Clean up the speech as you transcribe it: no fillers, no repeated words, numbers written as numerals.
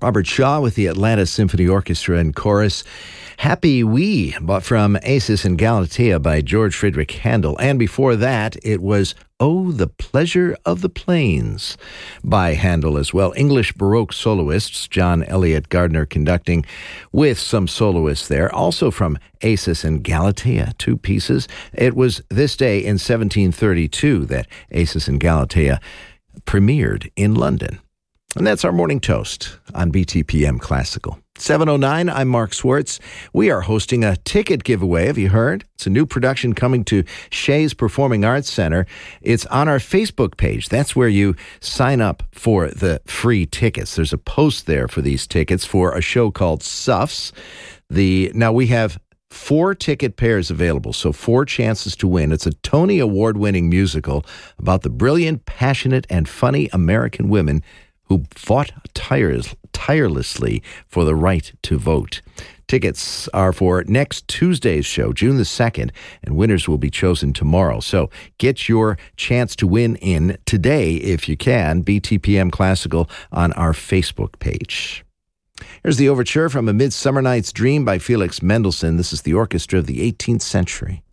Robert Shaw with the Atlanta Symphony Orchestra and Chorus. Happy Wee, but from Acis and Galatea by George Friedrich Handel. And before that, it was Oh, the Pleasure of the Plains by Handel as well. English Baroque soloists, John Eliot Gardner conducting with some soloists there. Also from Acis and Galatea, two pieces. It was this day in 1732 that Acis and Galatea premiered in London. And that's our morning toast on BTPM Classical. 7:09, I'm Mark Swartz. We are hosting a ticket giveaway. Have you heard? It's a new production coming to Shays Performing Arts Center. It's on our Facebook page. That's where you sign up for the free tickets. There's a post there for these tickets for a show called Suffs. Now we have 4 ticket pairs available, so 4 chances to win. It's a Tony Award-winning musical about the brilliant, passionate, and funny American women who fought tirelessly for the right to vote. Tickets are for next Tuesday's show, June the 2nd, and winners will be chosen tomorrow. So get your chance to win in today if you can. BTPM Classical on our Facebook page. Here's the overture from A Midsummer Night's Dream by Felix Mendelssohn. This is the orchestra of the 18th century.